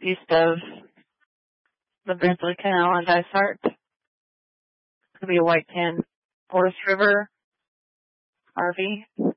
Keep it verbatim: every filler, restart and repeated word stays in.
east of the Brinsley Canal and Dysart. Could be a white tan Forest River R V.